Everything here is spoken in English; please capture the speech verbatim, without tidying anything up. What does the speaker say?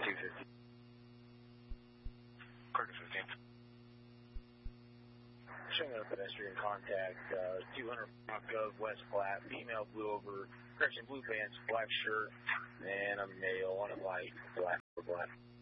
two fifty. Correct, fifteenth. Showing up pedestrian contact, uh, two hundred Gov West Platte, female blue over, correction, blue pants, black shirt, and a male on a light, black or black.